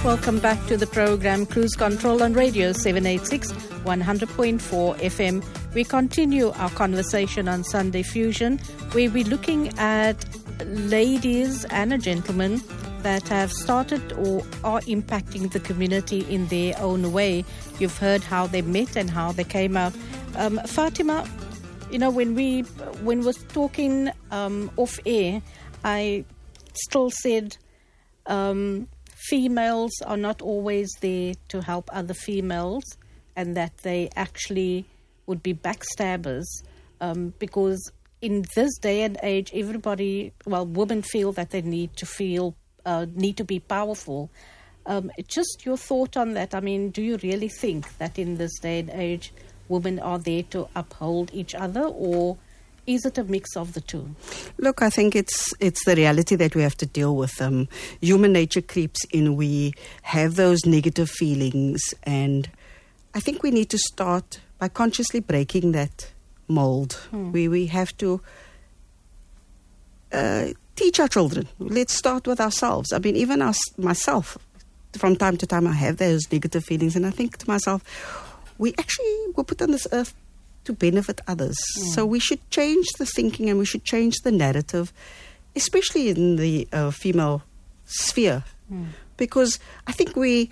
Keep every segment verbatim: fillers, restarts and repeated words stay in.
Welcome back to the program Cruise Control on Radio seven eighty-six, one hundred point four F M. We continue our conversation on Sunday Fusion, where we're looking at ladies and a gentleman that have started or are impacting the community in their own way. You've heard how they met and how they came out. Um, Fatima, you know, when we when we was talking um, off air, I still said um, females are not always there to help other females, and that they actually would be backstabbers, um, because in this day and age, everybody, well, women feel that they need to feel, uh, need to be powerful. Um, just your thought on that. I mean, do you really think that in this day and age, women are there to uphold each other, or is it a mix of the two? Look, I think it's it's the reality that we have to deal with. Um, human nature creeps in. We have those negative feelings, and I think we need to start by consciously breaking that mold. Hmm. We we have to uh, teach our children. Let's start with ourselves. I mean, even us, myself, from time to time, I have those negative feelings, and I think to myself, we actually were put on this earth to benefit others. Mm. So we should change the thinking, and we should change the narrative, especially in the uh, female sphere, mm. because I think we,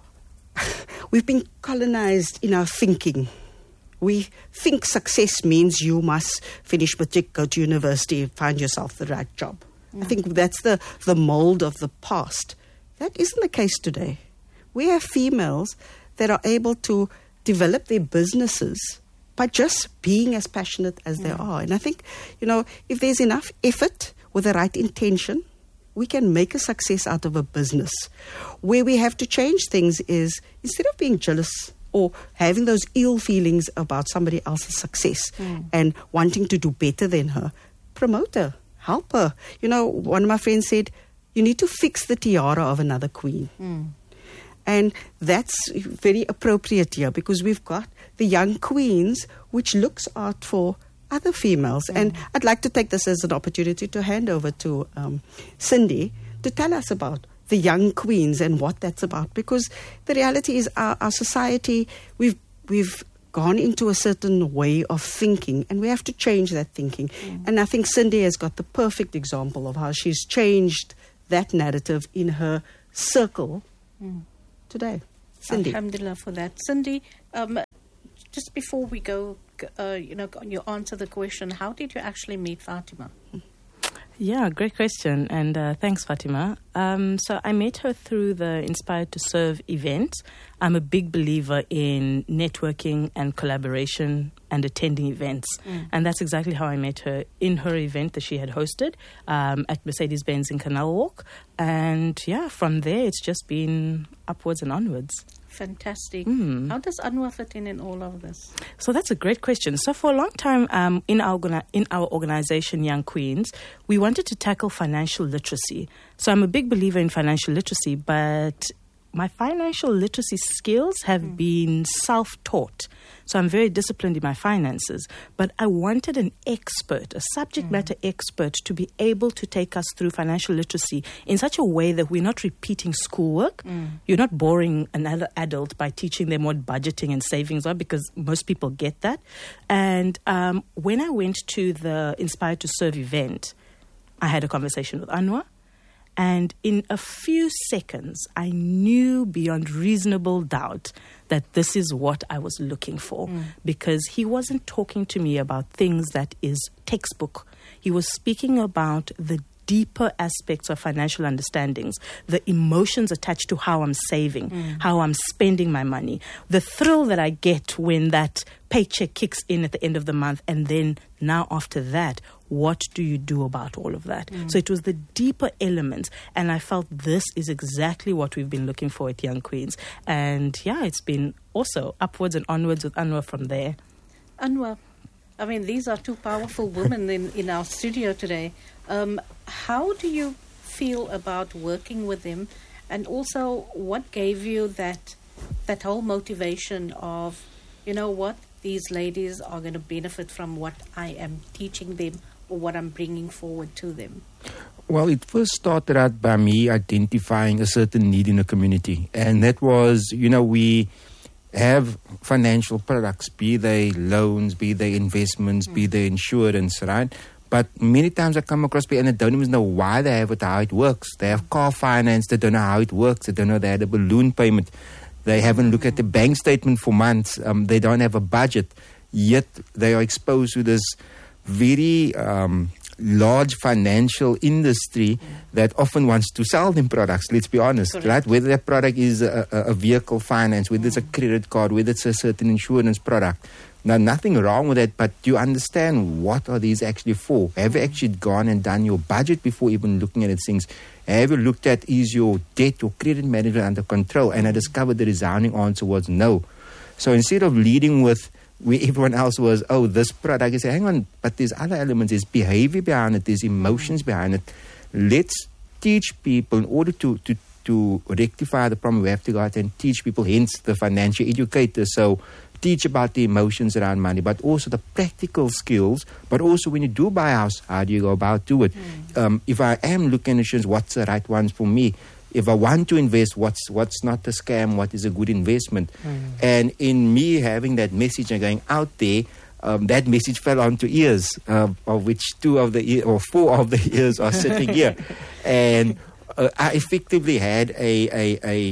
we've been colonized in our thinking. We think success means you must finish matric, go to university, find yourself the right job. Mm. I think that's the, the mold of the past. That isn't the case today. We have females that are able to develop their businesses by just being as passionate as they are. And I think, you know, if there's enough effort with the right intention, we can make a success out of a business. Where we have to change things is, instead of being jealous or having those ill feelings about somebody else's success mm. and wanting to do better than her, promote her, help her. You know, one of my friends said, you need to fix the tiara of another queen. Mm. And that's very appropriate here, because we've got the young queens, which looks out for other females. Mm. And I'd like to take this as an opportunity to hand over to um, Cindy to tell us about the young queens and what that's about. Because the reality is our, our society, we've we've gone into a certain way of thinking, and we have to change that thinking. Mm. And I think Cindy has got the perfect example of how she's changed that narrative in her circle mm. today. Cindy. Alhamdulillah for that. Cindy, um, just before we go, uh, you know, you answer the question, how did you actually meet Fatima? Yeah, great question. And uh, thanks, Fatima. Um, so I met her through the Inspired to Serve event. I'm a big believer in networking and collaboration and attending events. Mm. And that's exactly how I met her, in her event that she had hosted um, at Mercedes-Benz in Canal Walk. And yeah, from there, it's just been upwards and onwards. Fantastic. Mm. How does Anwar fit in in all of this? So that's a great question. So for a long time um, in our organi- in our organization, Young Queens, we wanted to tackle financial literacy. So I'm a big believer in financial literacy, but my financial literacy skills have mm. been self-taught. So I'm very disciplined in my finances. But I wanted an expert, a subject mm. matter expert, to be able to take us through financial literacy in such a way that we're not repeating schoolwork. Mm. You're not boring another adult by teaching them what budgeting and savings are, because most people get that. And um, when I went to the Inspired to Serve event, I had a conversation with Anwar. And in a few seconds, I knew beyond reasonable doubt that this is what I was looking for, mm. because he wasn't talking to me about things that is textbook. He was speaking about the deeper aspects of financial understandings, the emotions attached to how I'm saving, mm. how I'm spending my money, the thrill that I get when that paycheck kicks in at the end of the month, and then now after that, what do you do about all of that? Mm. So it was the deeper elements, and I felt this is exactly what we've been looking for at Young Queens. And yeah, it's been also upwards and onwards with Anwar from there. Anwar, I mean, these are two powerful women in, in our studio today. Um, how do you feel about working with them? And also, what gave you that that whole motivation of, you know what, these ladies are going to benefit from what I am teaching them or what I'm bringing forward to them? Well, it first started out by me identifying a certain need in the community. And that was, you know, we have financial products, be they loans, be they investments, mm. be they insurance, right? But many times I come across people and they don't even know why they have it, how it works. They have car finance, they don't know how it works. They don't know they had a balloon payment. They haven't looked at the bank statement for months. Um, they don't have a budget. Yet they are exposed to this very um, large financial industry that often wants to sell them products, let's be honest, Correct. right? Whether that product is a, a, a vehicle finance, whether it's a credit card, whether it's a certain insurance product. Now, nothing wrong with that, but do you understand what are these actually for? Have you actually gone and done your budget before even looking at things? Have you looked at, is your debt, your credit management under control? And I discovered the resounding answer was no. So instead of leading with where everyone else was, oh, this product, I say, hang on, but there's other elements, there's behavior behind it, there's emotions behind it. Let's teach people in order to, to, to rectify the problem. We have to go out and teach people, hence the financial educators. So teach about the emotions around money, but also the practical skills. But also when you do buy a house, how do you go about do it? Mm. Um, if I am looking at insurance, what's the right ones for me? If I want to invest, what's what's not a scam, what is a good investment? Mm. And in me having that message and going out there, um, that message fell onto ears, uh, of which two of the ear, or four of the ears are sitting here. And uh, I effectively had a, a, a,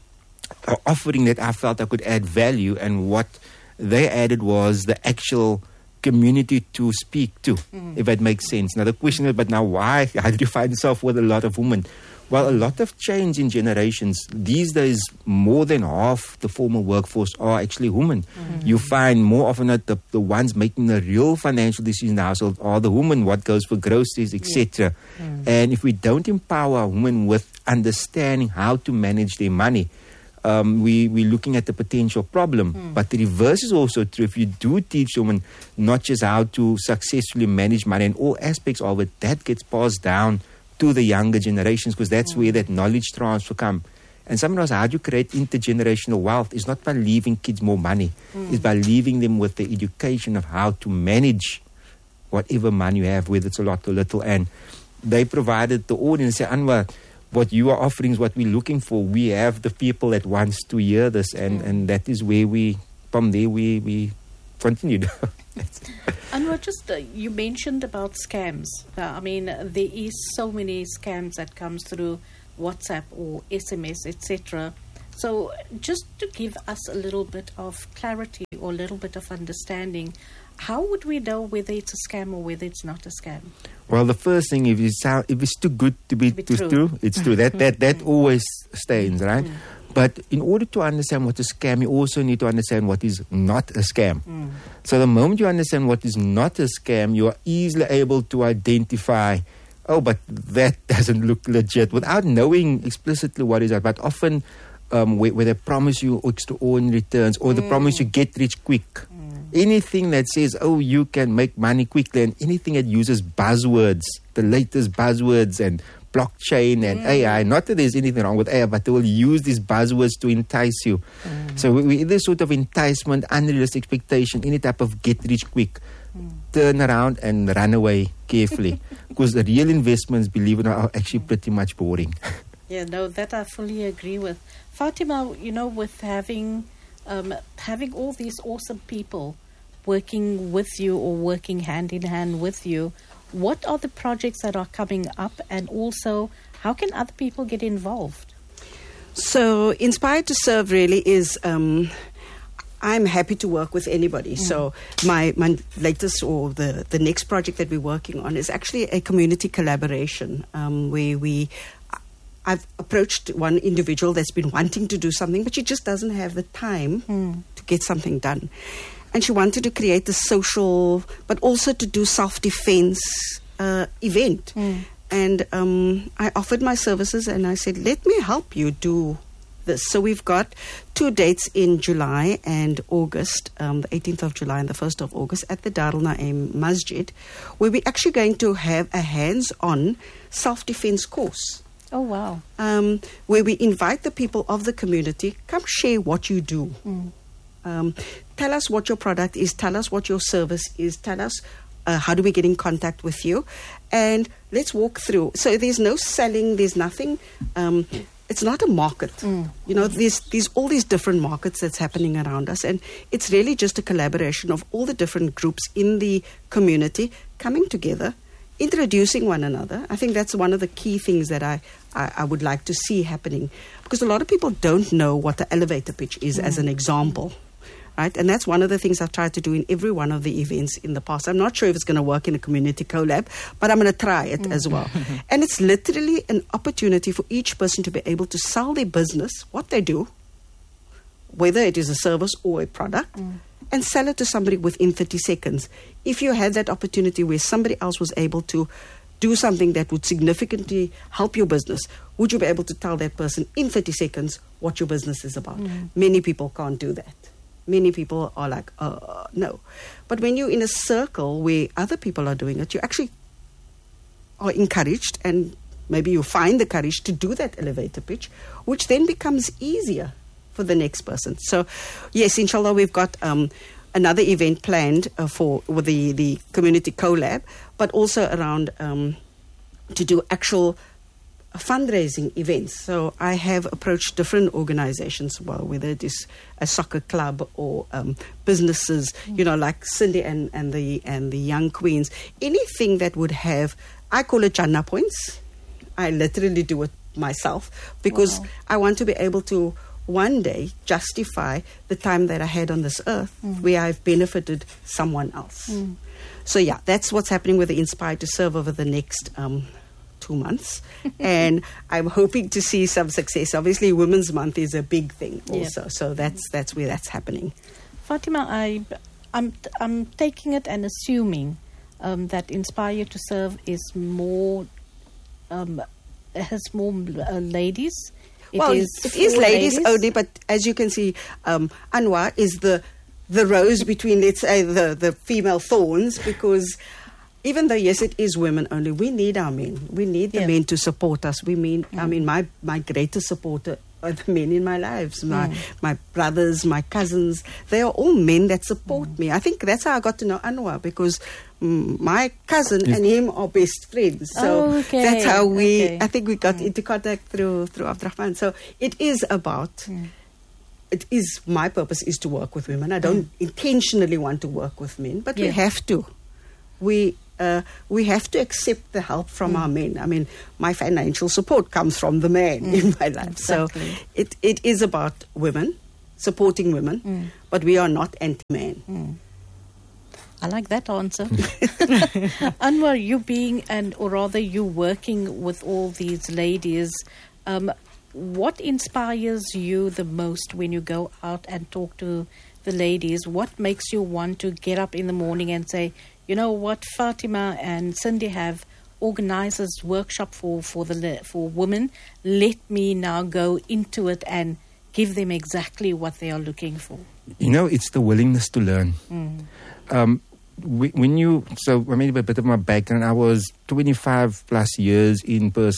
a offering that I felt I could add value, and what they added was the actual community to speak to, mm. if that makes sense. Now the question is, but now why? How did you find yourself with a lot of women? Well, a lot of change in generations. These days, more than half the former workforce are actually women. Mm-hmm. You find more often that the, the ones making the real financial decisions in the household are the women, what goes for groceries, et cetera. Yeah. Mm-hmm. And if we don't empower women with understanding how to manage their money, um, we, we're looking at the potential problem. Mm. But the reverse is also true. If you do teach women not just how to successfully manage money in all aspects of it, that gets passed down to the younger generations, because that's mm. where that knowledge transfer comes. And someone else, how do you create intergenerational wealth? It's not by leaving kids more money. Mm. It's by leaving them with the education of how to manage whatever money you have, whether it's a lot or little. And they provided the audience, say, Anwar, what you are offering is what we're looking for. We have the people that wants to hear this, and, mm. and that is where we, from there, we, we continued. Anwar, just uh, you mentioned about scams. Uh, I mean, there is so many scams that comes through WhatsApp or S M S, et cetera. So, just to give us a little bit of clarity or a little bit of understanding, how would we know whether it's a scam or whether it's not a scam? Well, the first thing, if it's sound, if it's too good to be, to be true. true, it's true. That that that always stays, right? Mm. But in order to understand what is a scam, you also need to understand what is not a scam. Mm. So the moment you understand what is not a scam, you are easily able to identify, oh, but that doesn't look legit, without knowing explicitly what is that. But often um, where, where they promise you extraordinary returns, or mm. they promise you get rich quick. Mm. Anything that says, oh, you can make money quickly, and anything that uses buzzwords, the latest buzzwords and blockchain and mm. A I. Not that there's anything wrong with A I, but they will use these buzzwords to entice you. Mm. So we, we either sort of enticement, unrealistic expectation, any type of get rich quick, mm. turn around and run away carefully. Because the real investments, believe it or not, are actually pretty much boring. Yeah, no, that I fully agree with. Fatima, you know, with having um, having all these awesome people working with you or working hand in hand with you, what are the projects that are coming up, and also how can other people get involved? So Inspired to Serve really is, um, I'm happy to work with anybody. Mm. So my, my latest or the, the next project that we're working on is actually a community collaboration um, where we... I've approached one individual that's been wanting to do something, but she just doesn't have the time mm. to get something done. And she wanted to create a social, but also to do self-defense uh, event. Mm. And um, I offered my services, and I said, let me help you do this. So we've got two dates in July and August, um, the eighteenth of July and the first of August at the Darul Naim Masjid, where we're actually going to have a hands-on self-defense course. Oh, wow. Um, where we invite the people of the community, come share what you do. Mm. Um, tell us what your product is. Tell us what your service is. Tell us uh, how do we get in contact with you. and let's walk through. So there's no selling, there's nothing. Um, it's not a market. Mm. You know, there's, there's all these different markets that's happening around us, and it's really just a collaboration of all the different groups in the community coming together, introducing one another. I think that's one of the key things that I, I, I would like to see happening, because a lot of people don't know what the elevator pitch is, mm. as an example. Right? And that's one of the things I've tried to do in every one of the events in the past. I'm not sure if it's going to work in a community collab, but I'm going to try it mm. as well. And it's literally an opportunity for each person to be able to sell their business, what they do, whether it is a service or a product, mm. and sell it to somebody within thirty seconds. If you had that opportunity where somebody else was able to do something that would significantly help your business, would you be able to tell that person in thirty seconds what your business is about? Mm. Many people can't do that. Many people are like, uh, no. But when you're in a circle where other people are doing it, you actually are encouraged, and maybe you find the courage to do that elevator pitch, which then becomes easier for the next person. So, yes, inshallah, we've got um, another event planned uh, for with the, the community collab, but also around um, to do actual fundraising events. So I have approached different organizations, well, whether it is a soccer club or um, businesses, you know, like Cindy and, and the and the Young Queens, anything that would have, I call it Jannah points. I literally do it myself, because wow. I want to be able to one day justify the time that I had on this earth mm. where I've benefited someone else. Mm. So yeah, that's what's happening with the Inspired to Serve over the next um two months, and I'm hoping to see some success. Obviously, Women's Month is a big thing also, yep. so that's that's where that's happening. Fatima, I, I'm I'm taking it and assuming um, that Inspire to Serve is more um, has more uh, ladies. It well, is it is ladies, ladies only, but as you can see, um, Anwar is the the rose between, let's say, the the female thorns, because even though, yes, it is women only, we need our men. We need the yeah. men to support us. We mean, mm. I mean, my, my greatest supporter are the men in my lives. My mm. my brothers, my cousins, they are all men that support mm. me. I think that's how I got to know Anwar, because mm, my cousin yes. and him are best friends. So oh, okay. that's how we, okay. I think we got mm. into contact through, through Abdurrahman. So it is about... Mm. It is, my purpose is to work with women. I don't mm. intentionally want to work with men, but yeah. we have to. We... Uh, we have to accept the help from mm. our men. I mean, my financial support comes from the man mm. in my life. Exactly. So it, it is about women, supporting women, mm. but we are not anti-man. Mm. I like that answer. Anwar, you being, and or rather you working with all these ladies, um, what inspires you the most when you go out and talk to the ladies? What makes you want to get up in the morning and say, you know what, Fatima and Cindy have organized this workshop for, for, the, for women. Let me now go into it and give them exactly what they are looking for. You know, it's the willingness to learn. Mm. Um, when you, so I mean, a bit of my background, I was twenty-five plus years in person.